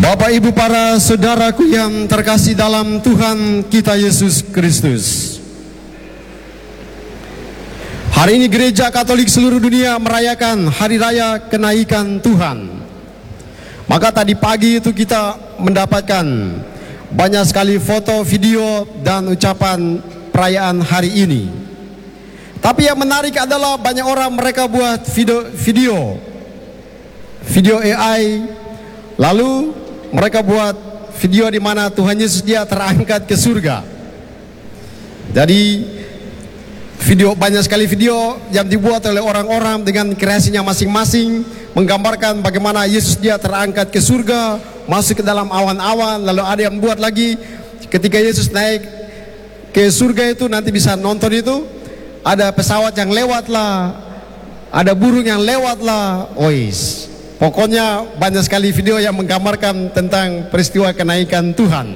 Bapak Ibu para saudaraku yang terkasih dalam Tuhan kita Yesus Kristus, hari ini Gereja Katolik seluruh dunia merayakan Hari Raya Kenaikan Tuhan. Maka tadi pagi itu kita mendapatkan banyak sekali foto, video, dan ucapan perayaan hari ini. Tapi yang menarik adalah banyak orang mereka buat video AI, lalu mereka buat video di mana Tuhan Yesus dia terangkat ke surga. Jadi banyak sekali video yang dibuat oleh orang-orang dengan kreasinya masing-masing, menggambarkan bagaimana Yesus dia terangkat ke surga, masuk ke dalam awan-awan. Lalu ada yang buat lagi ketika Yesus naik ke surga itu, nanti bisa nonton itu, ada pesawat yang lewat lah, ada burung yang lewat lah. Pokoknya banyak sekali video yang menggambarkan tentang peristiwa kenaikan Tuhan.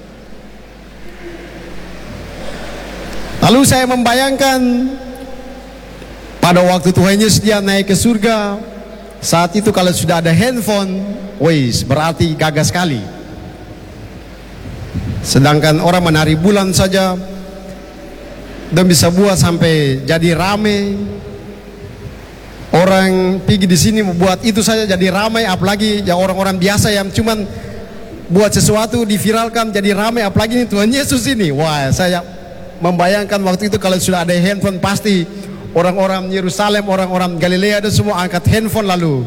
Lalu saya membayangkan pada waktu Tuhan Yesus dia naik ke surga, saat itu kalau sudah ada handphone, berarti gagah sekali. Sedangkan orang menari bulan saja dan bisa buat sampai jadi rame. Orang pergi di sini membuat itu saja jadi ramai, apalagi ya orang-orang biasa yang cuman buat sesuatu diviralkan jadi ramai, apalagi ini Tuhan Yesus ini. Saya membayangkan waktu itu kalau sudah ada handphone, pasti orang-orang Yerusalem, orang-orang Galilea itu semua angkat handphone lalu.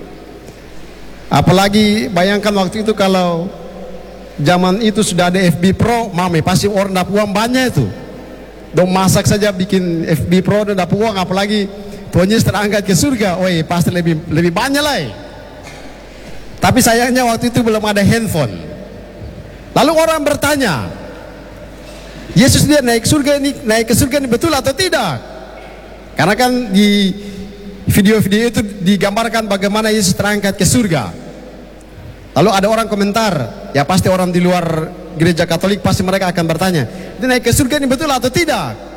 Apalagi bayangkan waktu itu kalau zaman itu sudah ada FB Pro, pasti orang dapat uang banyak itu. Dong masak saja bikin FB Pro dan dapat uang, apalagi Tuhan Yesus terangkat ke surga, pasti lebih banyak lah. Tapi sayangnya waktu itu belum ada handphone. Lalu orang bertanya, Yesus dia naik ke surga ini betul atau tidak? Karena kan di video-video itu digambarkan bagaimana Yesus terangkat ke surga. Lalu ada orang komentar, ya pasti orang di luar Gereja Katolik pasti mereka akan bertanya, dia naik ke surga ini betul atau tidak?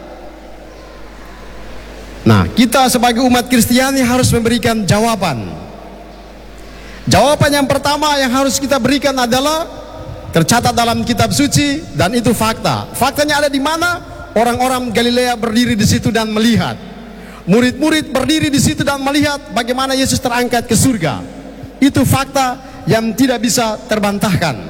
Nah, kita sebagai umat Kristiani harus memberikan jawaban. Jawaban yang pertama yang harus kita berikan adalah tercatat dalam kitab suci, dan itu fakta. Faktanya ada di mana? Orang-orang Galilea berdiri di situ dan melihat. Murid-murid berdiri di situ dan melihat bagaimana Yesus terangkat ke surga. Itu fakta yang tidak bisa terbantahkan.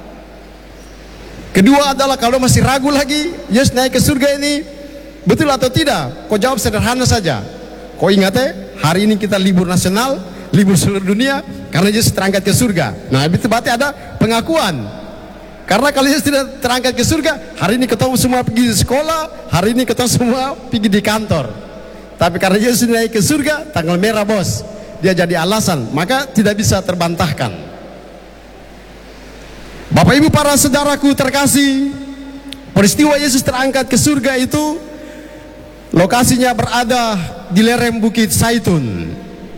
Kedua adalah kalau masih ragu lagi, Yesus naik ke surga ini betul atau tidak? Kau jawab sederhana saja. Kau ingat hari ini kita libur nasional, libur seluruh dunia, karena Yesus terangkat ke surga. Nah, itu berarti ada pengakuan. Karena kalau Yesus tidak terangkat ke surga, hari ini ketemu semua pergi di sekolah, hari ini ketemu semua pergi di kantor. Tapi karena Yesus naik ke surga, tanggal merah bos, dia jadi alasan, maka tidak bisa terbantahkan. Bapak Ibu para saudaraku terkasih, peristiwa Yesus terangkat ke surga itu lokasinya berada di lereng Bukit Zaitun,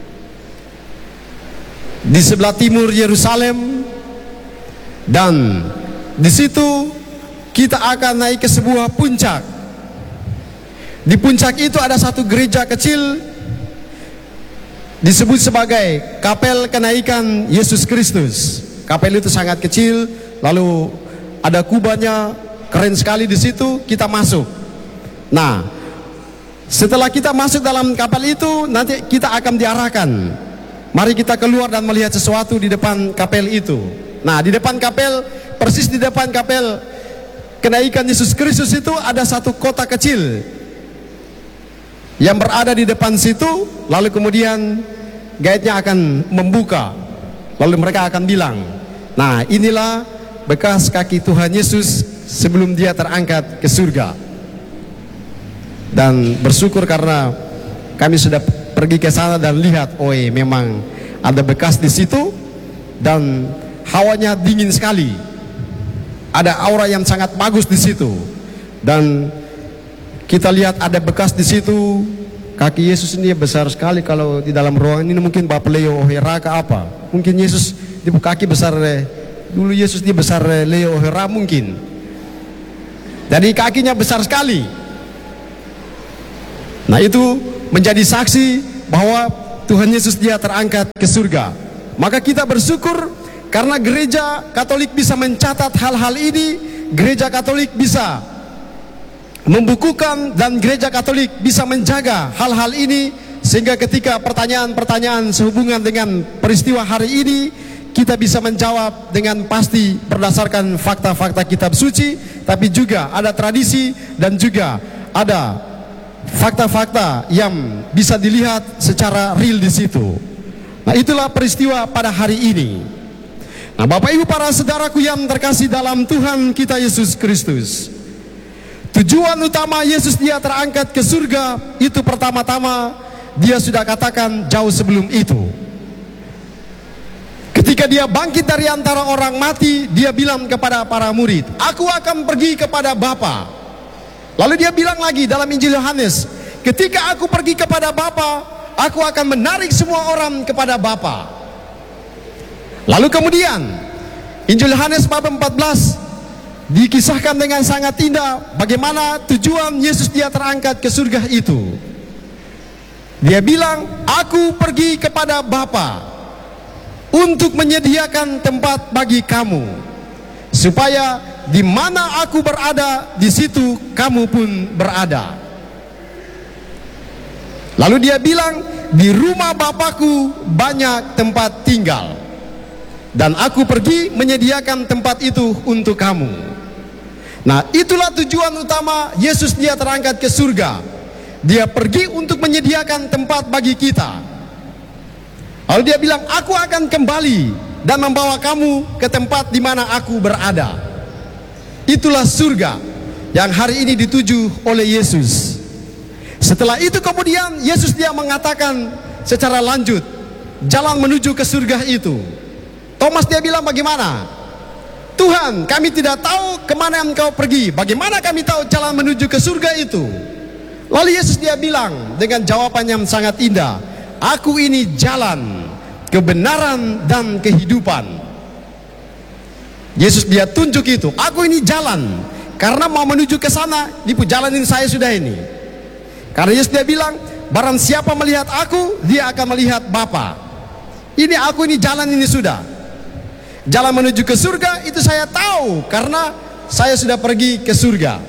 di sebelah timur Yerusalem, dan di situ kita akan naik ke sebuah puncak. Di puncak itu ada satu gereja kecil disebut sebagai Kapel Kenaikan Yesus Kristus. Kapel itu sangat kecil, lalu ada kubahnya, keren sekali di situ. Kita masuk. Nah, setelah kita masuk dalam kapal itu, nanti kita akan diarahkan. Mari kita keluar dan melihat sesuatu di depan kapel itu. Nah, di depan kapel, persis di depan kapel Kenaikan Yesus Kristus itu ada satu kota kecil yang berada di depan situ. Lalu kemudian guide-nya akan membuka, lalu mereka akan bilang, nah inilah bekas kaki Tuhan Yesus sebelum dia terangkat ke surga. Dan bersyukur karena kami sudah pergi ke sana dan lihat, memang ada bekas di situ, dan hawanya dingin sekali. Ada aura yang sangat bagus di situ, dan kita lihat ada bekas di situ. Kaki Yesus ini besar sekali. Kalau di dalam ruangan ini mungkin Bapak Leo Ohera ke apa? Mungkin Yesus di kaki besar. Dulu Yesus dia besar Leo Ohera mungkin. Jadi kakinya besar sekali. Nah, itu menjadi saksi bahwa Tuhan Yesus dia terangkat ke surga. Maka kita bersyukur Karena gereja Katolik bisa mencatat hal-hal ini, gereja Katolik bisa membukukan, dan gereja Katolik bisa menjaga hal-hal ini, sehingga ketika pertanyaan-pertanyaan sehubungan dengan peristiwa hari ini, kita bisa menjawab dengan pasti berdasarkan fakta-fakta kitab suci, tapi juga ada tradisi dan juga ada fakta-fakta yang bisa dilihat secara real di situ. Nah, itulah peristiwa pada hari ini. Nah, Bapak Ibu para saudaraku yang terkasih dalam Tuhan kita Yesus Kristus, tujuan utama Yesus dia terangkat ke surga itu pertama-tama dia sudah katakan jauh sebelum itu. Ketika dia bangkit dari antara orang mati, dia bilang kepada para murid, "Aku akan pergi kepada Bapa." Lalu dia bilang lagi dalam Injil Yohanes, "Ketika aku pergi kepada Bapa, aku akan menarik semua orang kepada Bapa." Lalu kemudian Injil Yohanes bab 14 dikisahkan dengan sangat indah bagaimana tujuan Yesus dia terangkat ke surga itu. Dia bilang, "Aku pergi kepada Bapa untuk menyediakan tempat bagi kamu, supaya di mana aku berada, di situ kamu pun berada." Lalu dia bilang, "Di rumah Bapakku banyak tempat tinggal, dan aku pergi menyediakan tempat itu untuk kamu." Nah, itulah tujuan utama Yesus dia terangkat ke surga. Dia pergi untuk menyediakan tempat bagi kita. Lalu dia bilang, "Aku akan kembali dan membawa kamu ke tempat di mana aku berada." Itulah surga yang hari ini dituju oleh Yesus. Setelah itu kemudian Yesus dia mengatakan secara lanjut jalan menuju ke surga itu. Thomas dia bilang, "Bagaimana? Tuhan, kami tidak tahu kemana engkau pergi. Bagaimana kami tahu jalan menuju ke surga itu?" Lalu Yesus dia bilang dengan jawaban yang sangat indah, "Aku ini jalan, kebenaran, dan kehidupan." Yesus dia tunjuk itu, "Aku ini jalan." Karena mau menuju ke sana, jalanin saya sudah ini. Karena Yesus dia bilang, "Barang siapa melihat aku, dia akan melihat Bapa." Ini aku ini jalan ini sudah. Jalan menuju ke surga itu saya tahu karena saya sudah pergi ke surga.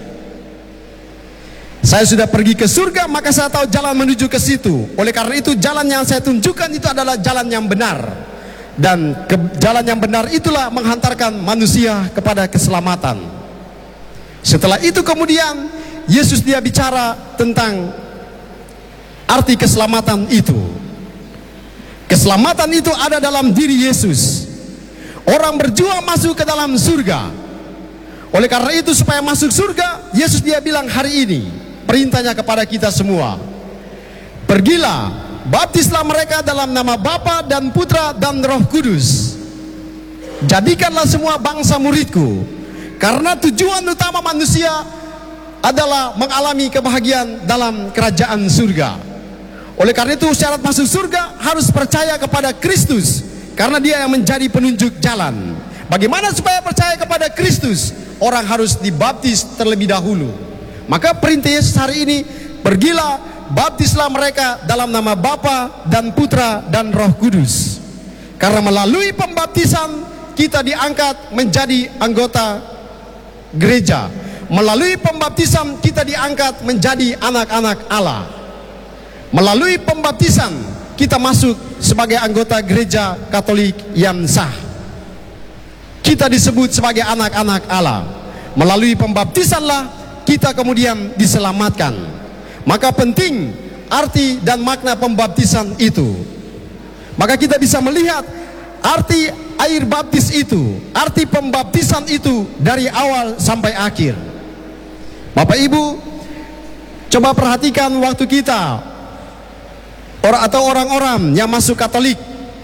Saya sudah pergi ke surga, maka saya tahu jalan menuju ke situ. Oleh karena itu jalan yang saya tunjukkan itu adalah jalan yang benar. Dan jalan yang benar itulah menghantarkan manusia kepada keselamatan. Setelah itu kemudian Yesus dia bicara tentang arti keselamatan itu. Keselamatan itu ada dalam diri Yesus. Orang berjuang masuk ke dalam surga. Oleh karena itu supaya masuk surga, Yesus dia bilang hari ini perintahnya kepada kita semua, "Pergilah, baptislah mereka dalam nama Bapa dan Putra dan Roh Kudus. Jadikanlah semua bangsa muridku." Karena tujuan utama manusia adalah mengalami kebahagiaan dalam kerajaan surga. Oleh karena itu syarat masuk surga harus percaya kepada Kristus, karena dia yang menjadi penunjuk jalan. Bagaimana supaya percaya kepada Kristus? Orang harus dibaptis terlebih dahulu. Maka perintah Yesus hari ini, "Pergilah, baptislah mereka dalam nama Bapa dan Putra dan Roh Kudus." Karena melalui pembaptisan kita diangkat menjadi anggota gereja. Melalui pembaptisan kita diangkat menjadi anak-anak Allah. Melalui pembaptisan kita masuk sebagai anggota gereja Katolik yang sah. Kita disebut sebagai anak-anak Allah. Melalui pembaptisanlah kita kemudian diselamatkan. Maka penting arti dan makna pembaptisan itu. Maka kita bisa melihat arti air baptis itu, arti pembaptisan itu dari awal sampai akhir. Bapak Ibu, coba perhatikan waktu kita atau orang-orang yang masuk Katolik.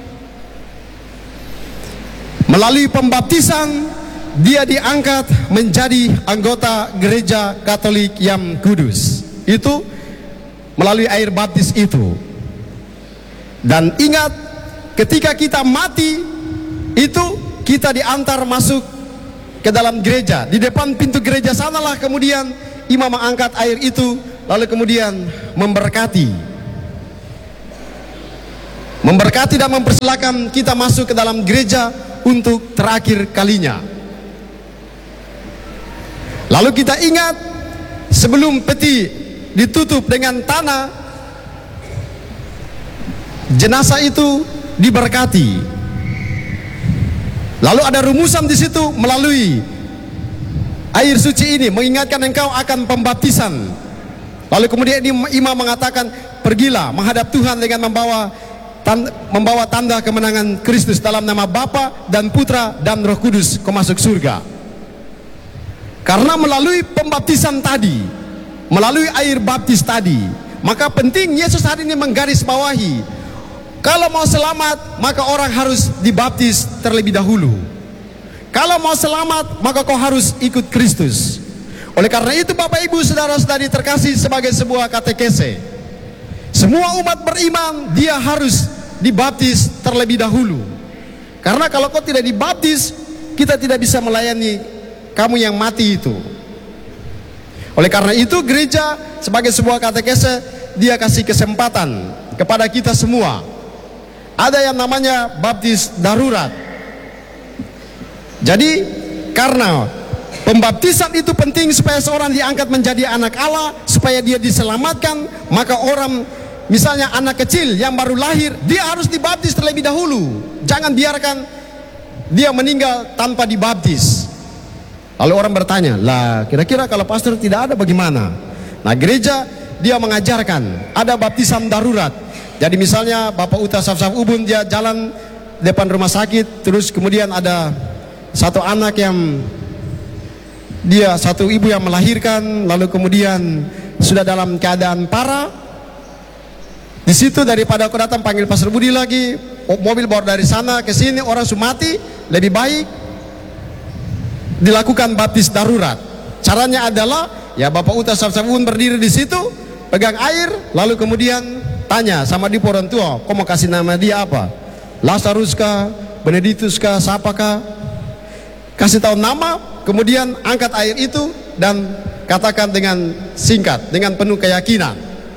Melalui pembaptisan dia diangkat menjadi anggota gereja Katolik yang kudus. Itu melalui air baptis itu. Dan ingat, ketika kita mati itu kita diantar masuk ke dalam gereja. Di depan pintu gereja sanalah kemudian imam mengangkat air itu, lalu kemudian memberkati dan mempersilakan kita masuk ke dalam gereja untuk terakhir kalinya. Lalu kita ingat, sebelum peti ditutup dengan tanah, jenazah itu diberkati. Lalu ada rumusan di situ, melalui air suci ini mengingatkan engkau akan pembaptisan. Lalu kemudian imam mengatakan, pergilah menghadap Tuhan dengan membawa tanda kemenangan Kristus dalam nama Bapa dan Putra dan Roh Kudus, kau masuk surga. Karena melalui pembaptisan tadi, melalui air baptis tadi, maka penting Yesus hari ini menggarisbawahi, kalau mau selamat, maka orang harus dibaptis terlebih dahulu. Kalau mau selamat, maka kau harus ikut Kristus. Oleh karena itu Bapak Ibu saudara-saudari terkasih, sebagai sebuah katekese, semua umat beriman dia harus dibaptis terlebih dahulu. Karena kalau kau tidak dibaptis, kita tidak bisa melayani kamu yang mati itu. Oleh karena itu gereja sebagai sebuah katekese, dia kasih kesempatan kepada kita semua. Ada yang namanya baptis darurat. Jadi karena pembaptisan itu penting supaya seorang diangkat menjadi anak Allah, supaya dia diselamatkan, maka orang, misalnya anak kecil yang baru lahir, dia harus dibaptis terlebih dahulu. Jangan biarkan dia meninggal tanpa dibaptis. Lalu orang bertanya, lah kira-kira kalau pastor tidak ada bagaimana? Nah, gereja dia mengajarkan ada baptisan darurat. Jadi misalnya Bapak Uta Saf-Saf Ubun, dia jalan depan rumah sakit, terus kemudian ada satu anak yang dia, satu ibu yang melahirkan, lalu kemudian sudah dalam keadaan parah. Di situ daripada aku datang panggil Pastor Budi lagi, mobil bawa dari sana ke sini, orang sudah mati, lebih baik dilakukan baptis darurat. Caranya adalah ya Bapak Uta Saf-Saf Ubun berdiri di situ, pegang air, lalu kemudian tanya sama di orang tua, kau mau kasih nama dia apa? Lazarus kah? Benedictus kah? Siapa kah? Kasih tahu nama, kemudian angkat air itu dan katakan dengan singkat, dengan penuh keyakinan,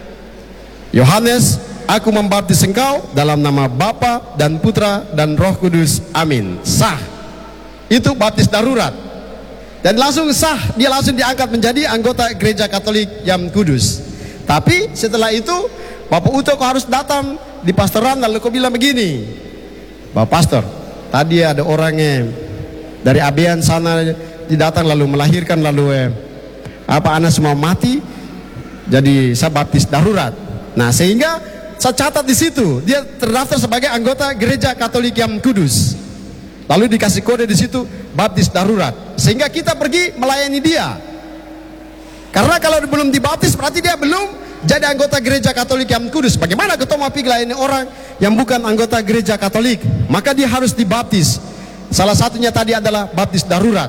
Yohanes, aku membaptis engkau dalam nama Bapa dan Putra dan Roh Kudus, amin. Sah. Itu baptis darurat. Dan langsung sah, dia langsung diangkat menjadi anggota gereja Katolik yang kudus. Tapi setelah itu Bapak Uto kau harus datang di pastoran, lalu kau bilang begini, Bapak Pastor, tadi ada orangnya dari Abean sana didatang lalu melahirkan, lalu anak semua mati, jadi saya baptis darurat. Nah, sehingga saya catat di situ dia terdaftar sebagai anggota gereja Katolik yang kudus. Lalu dikasih kode di situ baptis darurat, sehingga kita pergi melayani dia. Karena kalau belum dibaptis berarti dia belum jadi anggota gereja Katolik yang kudus. Bagaimana kita mau pergi melayani orang yang bukan anggota gereja Katolik? Maka dia harus dibaptis. Salah satunya tadi adalah baptis darurat.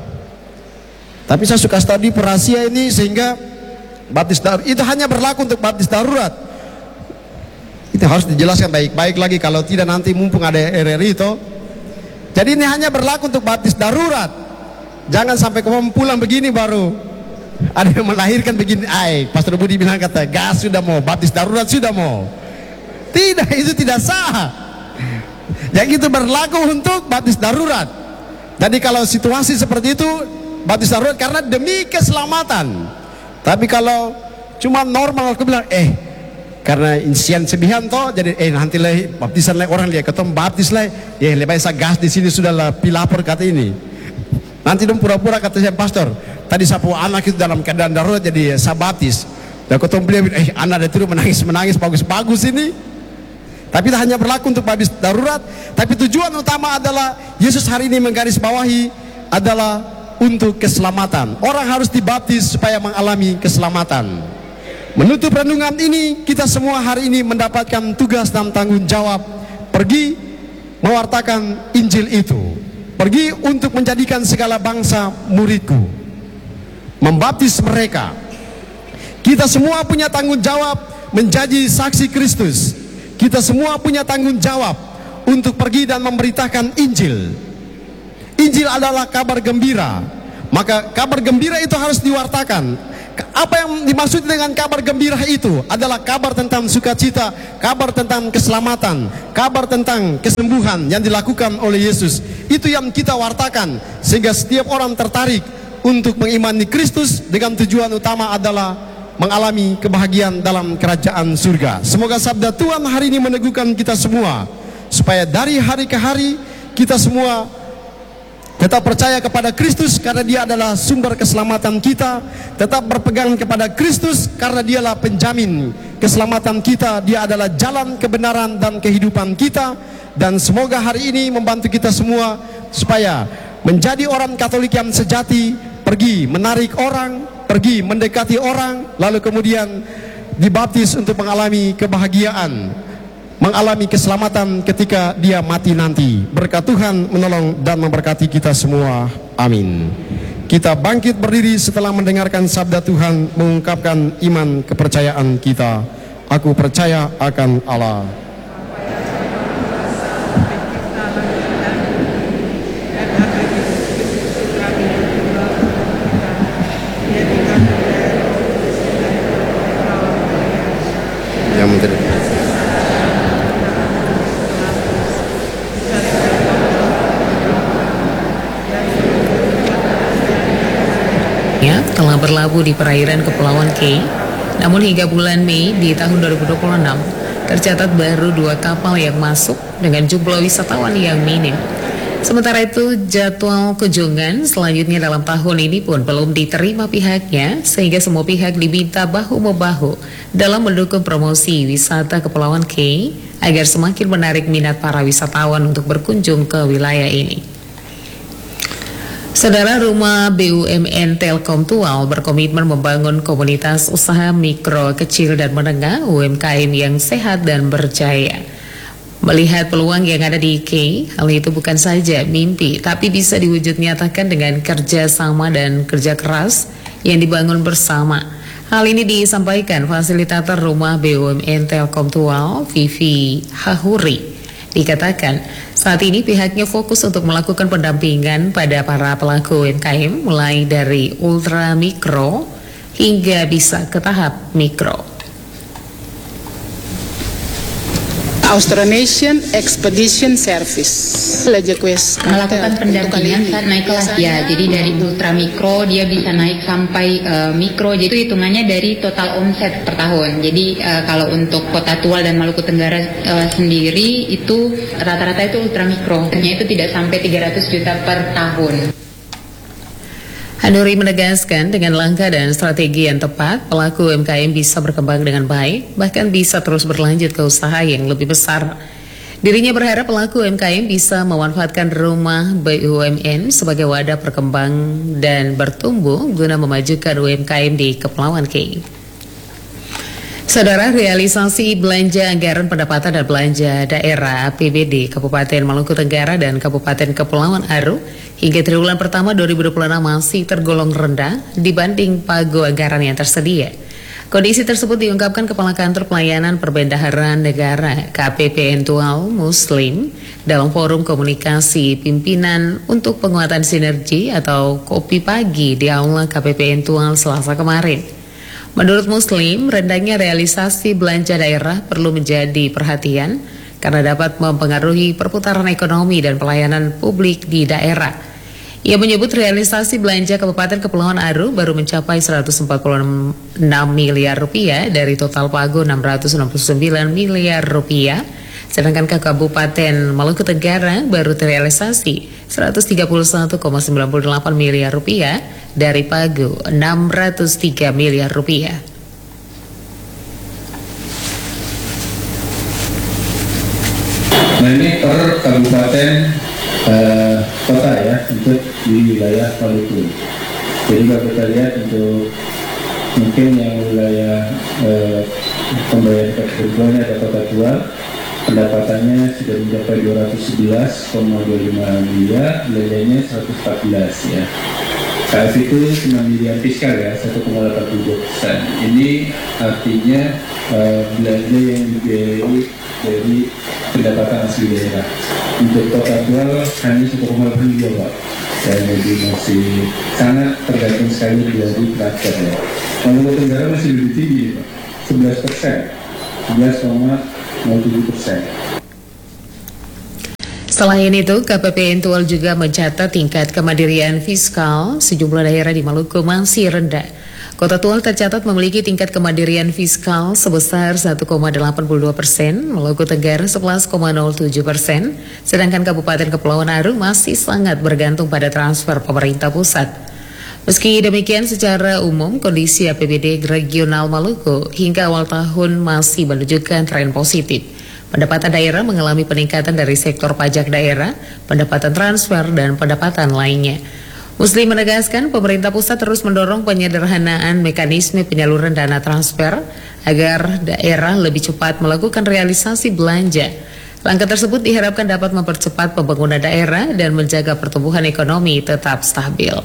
Tapi saya suka studi rahasia ini, sehingga baptis darurat itu hanya berlaku untuk baptis darurat. Itu harus dijelaskan baik-baik lagi, kalau tidak nanti mumpung ada RRI itu. Jadi ini hanya berlaku untuk baptis darurat. Jangan sampai kamu pulang begini baru ada yang melahirkan begini, Pastor Budi bilang kata gas sudah mau, baptis darurat sudah mau. Tidak, itu tidak sah. Yang itu berlaku untuk baptis darurat. Jadi kalau situasi seperti itu baptis darurat karena demi keselamatan. Tapi kalau cuma normal, aku bilang karena insian sebihan toh, jadi nanti lah baptisan lah orang lihat ketemu baptis lah, lebih saya gas di sini sudah lah pilapor kata ini. Nanti dong pura-pura kata saya, Pastor, tadi sapu anak itu dalam keadaan darurat jadi saya baptis. Dan ketemu beliau, anak itu menangis bagus-bagus ini. Tapi itu hanya berlaku untuk baptis darurat. Tapi tujuan utama adalah Yesus hari ini menggarisbawahi adalah untuk keselamatan. Orang harus dibaptis supaya mengalami keselamatan. Menutup renungan ini, kita semua hari ini mendapatkan tugas dan tanggung jawab pergi mewartakan Injil itu. Pergi untuk menjadikan segala bangsa muridku, membaptis mereka. Kita semua punya tanggung jawab menjadi saksi Kristus. Kita semua punya tanggung jawab untuk pergi dan memberitakan Injil. Injil adalah kabar gembira. Maka kabar gembira itu harus diwartakan. Apa yang dimaksud dengan kabar gembira itu adalah kabar tentang sukacita, kabar tentang keselamatan, kabar tentang kesembuhan yang dilakukan oleh Yesus. Itu yang kita wartakan sehingga setiap orang tertarik untuk mengimani Kristus dengan tujuan utama adalah mengalami kebahagiaan dalam kerajaan surga. Semoga sabda Tuhan hari ini meneguhkan kita semua supaya dari hari ke hari kita semua tetap percaya kepada Kristus karena Dia adalah sumber keselamatan kita. Tetap berpegang kepada Kristus karena Dialah penjamin keselamatan kita. Dia adalah jalan kebenaran dan kehidupan kita. Dan semoga hari ini membantu kita semua supaya menjadi orang Katolik yang sejati, pergi menarik orang, pergi mendekati orang, lalu kemudian dibaptis untuk mengalami kebahagiaan, mengalami keselamatan ketika dia mati nanti. Berkat Tuhan menolong dan memberkati kita semua. Amin. Kita bangkit berdiri setelah mendengarkan sabda Tuhan, mengungkapkan iman kepercayaan kita. Aku percaya akan Allah. Yang menteri. Telah berlabuh di perairan Kepulauan K. Namun hingga bulan Mei di tahun 2026 tercatat baru 2 kapal yang masuk dengan jumlah wisatawan yang minim. Sementara itu jadwal kunjungan selanjutnya dalam tahun ini pun belum diterima pihaknya, sehingga semua pihak diminta bahu-membahu dalam mendukung promosi wisata Kepulauan K agar semakin menarik minat para wisatawan untuk berkunjung ke wilayah ini. Saudara, Rumah BUMN Telkom Tual berkomitmen membangun komunitas usaha mikro, kecil, dan menengah UMKM yang sehat dan berjaya. Melihat peluang yang ada di K, hal itu bukan saja mimpi, tapi bisa diwujud nyatakan dengan kerja sama dan kerja keras yang dibangun bersama. Hal ini disampaikan fasilitator Rumah BUMN Telkom Tual, Vivi Hahuri. Dikatakan, saat ini pihaknya fokus untuk melakukan pendampingan pada para pelaku UMKM mulai dari ultra mikro hingga bisa ke tahap mikro. Austronesian Expedition Service melakukan pendampingan saat naik kelas ya. Jadi dari ultra mikro dia bisa naik sampai mikro. Jadi itu hitungannya dari total omset per tahun. Jadi kalau untuk Kota Tual dan Maluku Tenggara sendiri itu rata-rata itu ultra mikro. Artinya itu tidak sampai 300 juta per tahun. Hanuri menegaskan dengan langkah dan strategi yang tepat, pelaku UMKM bisa berkembang dengan baik, bahkan bisa terus berlanjut ke usaha yang lebih besar. Dirinya berharap pelaku UMKM bisa memanfaatkan Rumah BUMN sebagai wadah berkembang dan bertumbuh guna memajukan UMKM di Kepulauan K. Saudara, realisasi belanja anggaran pendapatan dan belanja daerah APBD Kabupaten Maluku Tenggara dan Kabupaten Kepulauan Aru hingga triwulan pertama 2026 masih tergolong rendah dibanding pagu anggaran yang tersedia. Kondisi tersebut diungkapkan Kepala Kantor Pelayanan Perbendaharaan Negara KPPN Tual Muslim dalam forum komunikasi pimpinan untuk penguatan sinergi atau kopi pagi di Aula KPPN Tual Selasa kemarin. Menurut Muslim, rendahnya realisasi belanja daerah perlu menjadi perhatian karena dapat mempengaruhi perputaran ekonomi dan pelayanan publik di daerah. Ia menyebut realisasi belanja Kabupaten Kepulauan Aru baru mencapai 146 miliar rupiah dari total pagu 669 miliar rupiah, sedangkan ke Kabupaten Maluku Tenggara baru terrealisasi 131,98 miliar rupiah dari pagu 603 miliar rupiah. Nah ini per kabupaten kota ya, untuk di wilayah Maluku. Jadi kalau kita lihat untuk mungkin yang wilayah pembayaran kebutuhannya ada Kota Tual, pendapatannya sudah mencapai 211,25 miliar, belanjanya 114 ya. KF itu 9 miliar fiskal ya, 1,87%. Ini artinya belanja yang dibiayai dari pendapatan asli daerah. Untuk Kota Tual hanya 1,8 miliar Pak. dan jadi masih sangat tergantung sekali dari transfer ya. Maluku Tenggara masih lebih tinggi Pak, 11%. Selain itu, KPP Intual juga mencatat tingkat kemandirian fiskal sejumlah daerah di Maluku masih rendah. Kota Tual tercatat memiliki tingkat kemandirian fiskal sebesar 1,82%, Maluku Tenggara 11,07%, sedangkan Kabupaten Kepulauan Aru masih sangat bergantung pada transfer pemerintah pusat. Meski demikian, secara umum kondisi APBD regional Maluku hingga awal tahun masih menunjukkan tren positif. Pendapatan daerah mengalami peningkatan dari sektor pajak daerah, pendapatan transfer, dan pendapatan lainnya. Muslim menegaskan pemerintah pusat terus mendorong penyederhanaan mekanisme penyaluran dana transfer agar daerah lebih cepat melakukan realisasi belanja. Langkah tersebut diharapkan dapat mempercepat pembangunan daerah dan menjaga pertumbuhan ekonomi tetap stabil.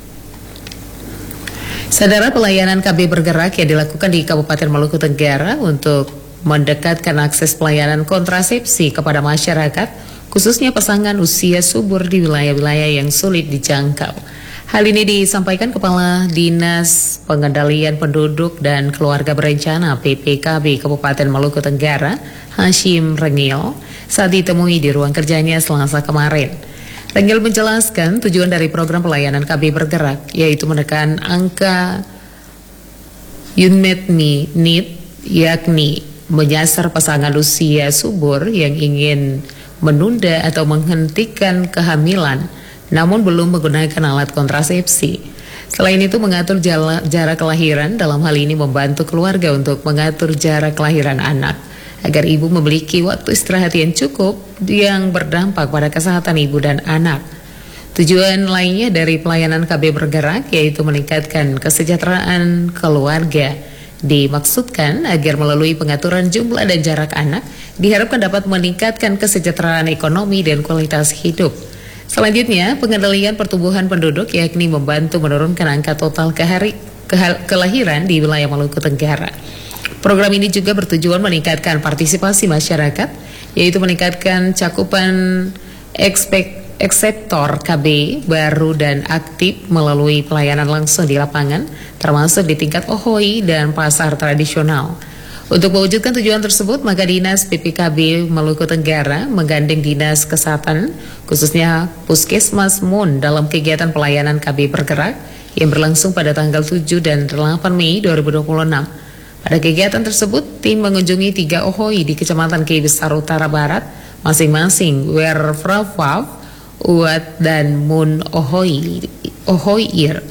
Saudara, pelayanan KB bergerak yang dilakukan di Kabupaten Maluku Tenggara untuk mendekatkan akses pelayanan kontrasepsi kepada masyarakat, khususnya pasangan usia subur di wilayah-wilayah yang sulit dijangkau. Hal ini disampaikan Kepala Dinas Pengendalian Penduduk dan Keluarga Berencana PPKB Kabupaten Maluku Tenggara, Hashim Rengil, saat ditemui di ruang kerjanya Selasa kemarin. Rengil menjelaskan tujuan dari program pelayanan KB bergerak, yaitu menekan angka unmet need, yakni menyasar pasangan usia subur yang ingin menunda atau menghentikan kehamilan namun belum menggunakan alat kontrasepsi. Selain itu mengatur jarak kelahiran, dalam hal ini membantu keluarga untuk mengatur jarak kelahiran anak agar ibu memiliki waktu istirahat yang cukup yang berdampak pada kesehatan ibu dan anak. Tujuan lainnya dari pelayanan KB bergerak yaitu meningkatkan kesejahteraan keluarga. Dimaksudkan agar melalui pengaturan jumlah dan jarak anak diharapkan dapat meningkatkan kesejahteraan ekonomi dan kualitas hidup. Selanjutnya, pengendalian pertumbuhan penduduk yakni membantu menurunkan angka total kelahiran di wilayah Maluku Tenggara. Program ini juga bertujuan meningkatkan partisipasi masyarakat, yaitu meningkatkan cakupan ekseptor KB baru dan aktif melalui pelayanan langsung di lapangan, termasuk di tingkat OHOI dan pasar tradisional. Untuk mewujudkan tujuan tersebut, maka Dinas PPKB Maluku Tenggara menggandeng Dinas Kesehatan, khususnya Puskesmas MUN dalam kegiatan pelayanan KB bergerak yang berlangsung pada tanggal 7 dan 8 Mei 2026. Pada kegiatan tersebut, tim mengunjungi 3 OHOI di Kecamatan Kei Besar Utara Barat, masing-masing Werfravav, Uat, dan MUN OHOIR.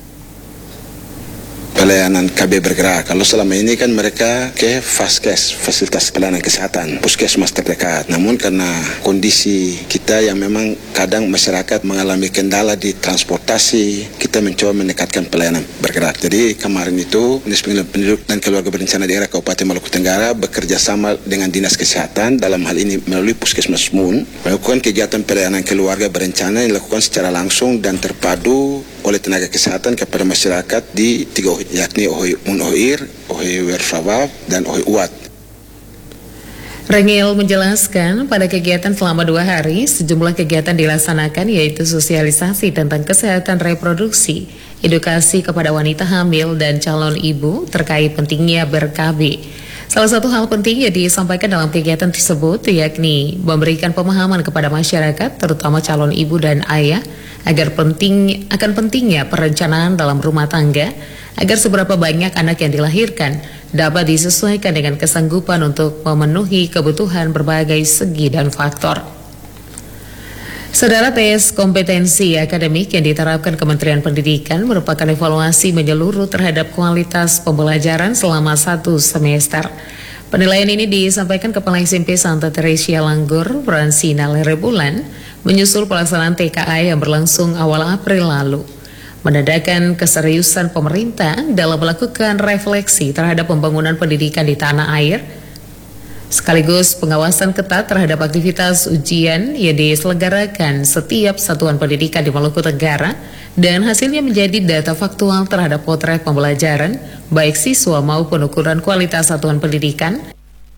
Pelayanan KB bergerak. Kalau selama ini kan mereka ke Faskes, fasilitas pelayanan kesehatan, puskesmas terdekat. Namun karena kondisi kita yang memang kadang masyarakat mengalami kendala di transportasi, kita mencoba meningkatkan pelayanan bergerak. Jadi kemarin itu Dinas Pengendalian Penduduk dan Keluarga Berencana Daerah Kabupaten Maluku Tenggara bekerja sama dengan Dinas Kesehatan dalam hal ini melalui Puskesmas MUN melakukan kegiatan pelayanan keluarga berencana yang dilakukan secara langsung dan terpadu oleh tenaga kesehatan kepada masyarakat di 3 OHOI, yakni OHOI MUN OHOIR, OHOI Werfravav, dan OHOI UAT. Rengil menjelaskan pada kegiatan selama 2 hari, sejumlah kegiatan dilaksanakan yaitu sosialisasi tentang kesehatan reproduksi, edukasi kepada wanita hamil dan calon ibu terkait pentingnya ber-KB. Salah satu hal penting yang disampaikan dalam kegiatan tersebut yakni memberikan pemahaman kepada masyarakat, terutama calon ibu dan ayah, agar pentingnya perencanaan dalam rumah tangga, agar seberapa banyak anak yang dilahirkan dapat disesuaikan dengan kesanggupan untuk memenuhi kebutuhan berbagai segi dan faktor. Saudara, tes kompetensi akademik yang diterapkan Kementerian Pendidikan merupakan evaluasi menyeluruh terhadap kualitas pembelajaran selama 1 semester. Penilaian ini disampaikan Kepala SMP Santa Teresia Langgur, Fransina Lerebulan, menyusul pelaksanaan TKA yang berlangsung awal April lalu. Menandakan keseriusan pemerintah dalam melakukan refleksi terhadap pembangunan pendidikan di tanah air, sekaligus pengawasan ketat terhadap aktivitas ujian yang diselenggarakan setiap satuan pendidikan di Maluku Tenggara, dan hasilnya menjadi data faktual terhadap potret pembelajaran baik siswa maupun ukuran kualitas satuan pendidikan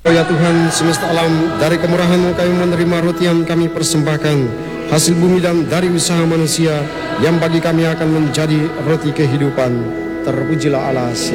Ya Tuhan semesta alam, dari kemurahan-Mu kami menerima roti yang kami persembahkan, hasil bumi dan dari usaha manusia, yang bagi kami akan menjadi roti kehidupan. Terpujilah Allah.